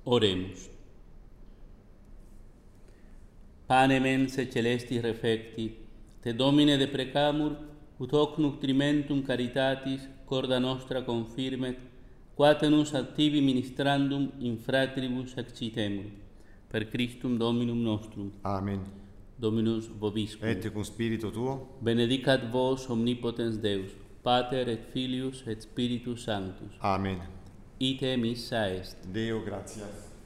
Oremus. Pane mense celestis refecti, te Domine deprecamur, ut hoc nutrimentum caritatis corda nostra confirmet, quate nus ad tibi ministrandum in fratribus excitemur. Per Christum Dominum nostrum. Amen. Dominus vobiscum. Et cum spiritu tuo. Benedicat vos omnipotens Deus, Pater et Filius et Spiritus Sanctus. Amen. Ite missa est. Deo gratias.